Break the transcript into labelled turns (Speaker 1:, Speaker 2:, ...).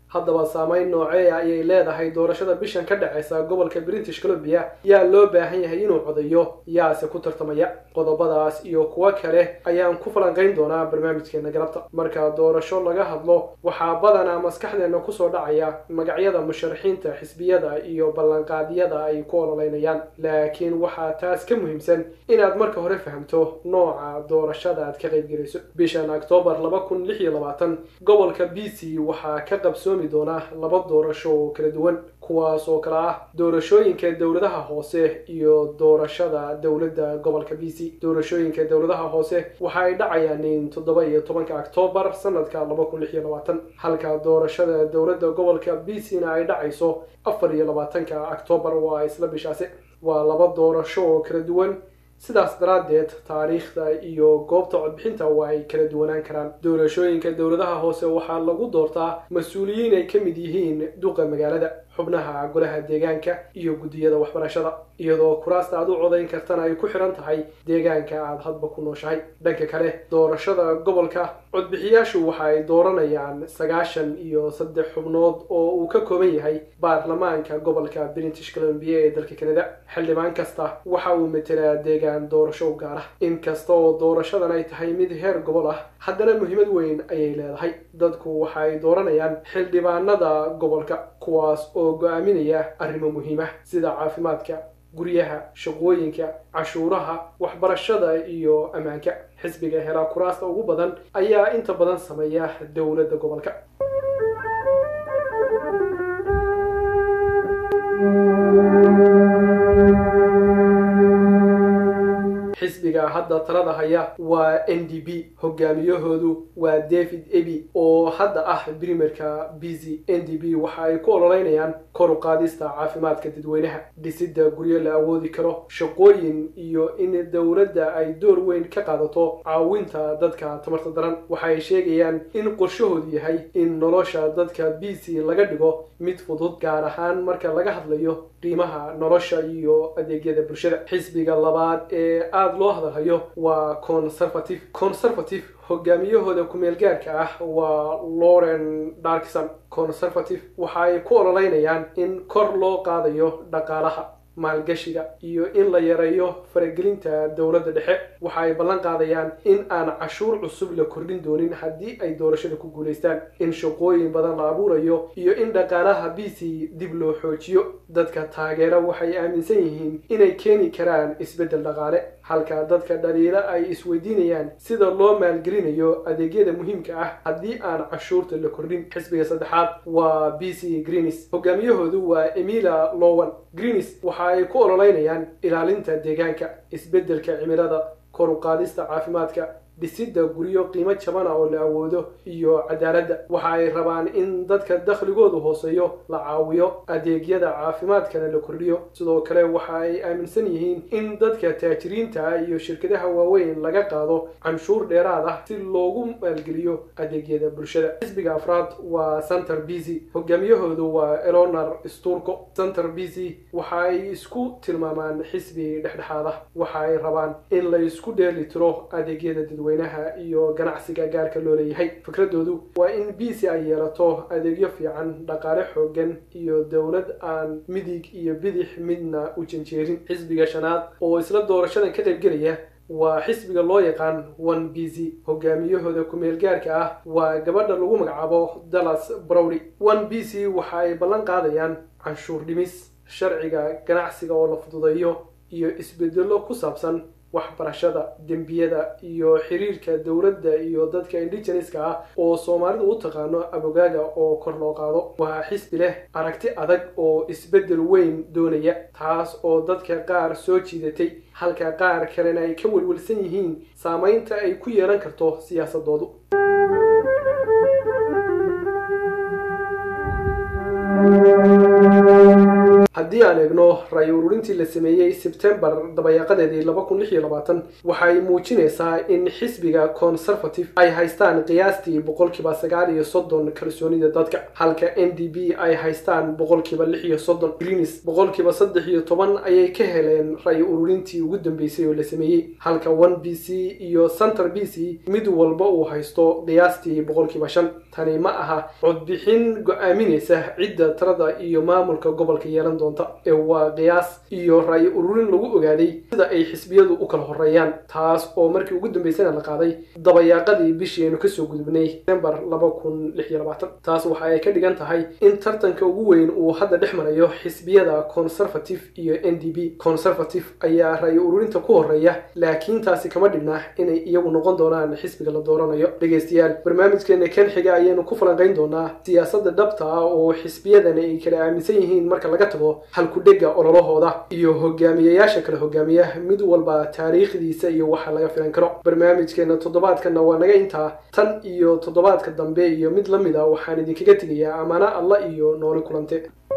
Speaker 1: haddaba saameyn noocee ayay leedahay doorashada bishan ka dhacaysa gobolka British Columbia yaa loo baahan yahay inuu codayo yaase ku tartamaya qodobadaas iyo kuwa kale ayaan ku falanqayn doonaa barnaamijkeena galabta marka doorasho laga hadlo waxaa badanaa maskaxdeena ku soo dhacaya magacyada musharaxiinta xisbiyada iyo ballanqaadyada ay ku ololeynayaan laakiin waxaa taas ka muhiimsan inaad marka hore fahamto nooca doorashada aad ka qaybgalayso bishan October 2026 gobolka BC waxaa ka qabsoomi doona laba doorasho oo kala duwan kuwaas oo kala ah doorashooyinka dawladaha hoose iyo doorashada dawladda gobolka BC doorashooyinka dawladaha hoose waxa ay dhacayaan 17 October sanadka 2026 halka doorashada dawladda gobolka BC na ay dhacayso 24 October waa isla bishaasi waa laba doorasho oo kala duwan sidaas daraadeed taariikhda iyo goobta codbixinta waa ay kala duwanaan karaan doorashooyinka dawladaha hoose waxaa lagu doortaa mas'uuliyiin ay ka mid yihiin duqa magaalada xubnaha golaha deegaanka iyo gudiyada waxbarashada iyadoo kuraasta aad u codayn kartana ay ku xiran tahay deegaanka aad hadba ku nooshahay dhanka kale doorashada gobolka codbixiyaashu waxa ay dooranayaan 93 xubnood oo uu ka kooban yahay baarlamaanka gobolka British Columbia ee dalka Canada xildhibaan kasta waxa uu metelaa deegaan doorasho gaar ah inkasta oo doorashadan ay tahay mid heer gobol ah haddana muhiimad weyn ayay leedahay dadku waxa ay dooranayaan xildhibaanada gobolka kuwaas oo go'aaminaya arrimo muhiim ah sida caafimaadka guryaha shaqooyinka cashuuraha waxbarashada iyo ammaanka xisbiga hela kuraasta ugu badan ayaa inta badan sameeya dawladda gobolka xisbiga hadda talada haya waa NDP hogaamiyahoodu waa David Eby oo hadda ah primerka BC NDP waxa ay ku ololeynayaan kor u qaadista caafimaadka dadweynaha dhisidda guryo la awoodi karo shaqooyin iyo in dawladda ay door weyn ka qaadato caawinta dadka tamarta daran waxa ay sheegayaan in qorshahoodu yahay in nolosha dadka BC laga dhigo mid fudud gaar ahaan marka laga hadlayo qiimaha nolosha iyo adeegyada bulshada xisbiga labaad ee aad loo hadalhayo waa conservative hogaamiyahooda ku meel gaarka ah waa Lauren Darkson conservative waxa ay ku ololeynayaan in kor loo qaadayo dhaqaalaha maalgashiga iyo in la yareeyo faragelinta dawladda dhexe waxa ay ballan qaadayaan in aan cashuur cusub la kordhin doonin haddii ay doorashada ku guuleystaan in shaqooyin badan la abuurayo iyo in dhaqaalaha BC dib loo xoojiyo dadka taageera waxay aaminsan yihiin inay keeni karaan isbeddel dhaqaale halka dadka dhaliila ay isweydiinayaan sida loo maalgelinayo adeegyada muhiimka ah haddii aan cashuurta la kordhin xisbiga saddexaad waa BC Greens hogaamiyahoodu waa Emilia Lowen Greens waxa ay ku ololeynayaan ilaalinta deegaanka isbeddelka cimilada kor u qaadista caafimaadka dhisidda guryo qiimo jaban oo la awoodo iyo cadaaladda waxa ay rabaan in dadka dakhligoodu hooseeyo la caawiyo adeegyada caafimaadkana la kordhiyo sidoo kale waxa ay aaminsan yihiin in dadka taajiriinta iyo shirkadaha waaweyn laga qaado canshuur dheeraad ah si loogu maalgeliyo adeegyada bulshada xisbiga afraad waa Center BC hogaamiyahoodu waa Eleanor Sturko Center BC waxa ay isku tilmaamaan xisbi dhexdhexaad ah waxa ay rabaan in la isku dheelitiro adeegyada dadweynaha iyo ganacsiga gaarka loo leeyahay fikradoodu waa in BC ay yeelato adeegyo fiican dhaqaale xooggan iyo dawlad aan midig iyo bidix midna u janjeerin xisbiga shanaad oo isla doorashadan ka qaybgelaya waa xisbiga loo yaqaan 1BC hogaamiyahooda ku meel gaarka ah waa gabadha lagu magacaabo Dallas Browley 1BC waxa ay ballan qaadayaan canshuur dhimis sharciga ganacsiga oo la fududeeyo iyo isbeddello ku saabsan waxbarashada dembiyada iyo xiriirka dawladda iyo dadka indigenous-ka ah oo Soomaalidu u taqaano abogaaga oo kor loo qaado waa xisbi leh aragti adag oo isbeddel weyn doonaya taas oo dadka qaar soo jiidatay halka qaar kalena ay ka walwalsan yihiin saameynta ay ku yeelan karto siyaasadoodu haddii aan eegno ray ururintii la sameeyey September dabayaaqadeedii 2026 waxay muujinaysaa in xisbiga conservative ay haystaan qiyaastii 9% kalsoonida dadka halka NDP ay haystaan 6%. Greens 13% ayay ka heleen ray ururintii ugu dambeysay oo la sameeyey halka 1BC iyo Center BC mid walba uu haysto qiyaastii 5%. tani ma aha codbixin go'aaminaysa cidda talada iyo maamulka gobolka yeelan doonta ee waa qiyaas iyo ray ururin lagu ogaaday sida ay xisbiyadu u kala horeeyaan taas oo markii ugu dambeysayna la qaaday dabayaaqadii bishii aynu kasoo gudubnay December 2026 taas waxa ay ka dhigan tahay in tartanka ugu weyn uu hadda dhex marayo xisbiyada conservative iyo NDP. Conservative ayaa ray ururinta ku horeeya laakiin taasi kama dhigna inay iyagu noqon doonaan xisbiga la dooranayo. dhageystayaal barnaamijkeena kan xiga ayaynu ku falanqayn doonaa siyaasadda dhabta ah oo xisbiyadani ay kala aaminsan yihiin marka laga tago halku dhega ololahooda iyo hogaamiyayaasha kala hogaamiya mid walba taariikhdiisa iyo waxa laga filan karo. barnaamijkeena toddobaadkana waa naga intaa tan iyo toddobaadka dambe iyo mid lamid ah waxaan idinkaga tegayaa amaana Allah iyo nooli kulante.